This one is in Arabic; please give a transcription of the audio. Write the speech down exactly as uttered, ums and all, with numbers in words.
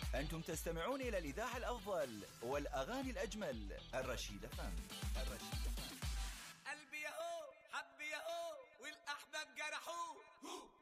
أنتم تستمعون إلى الإذاعة الأفضل والأغاني الأجمل، الرشيد فم. الرشيد فم.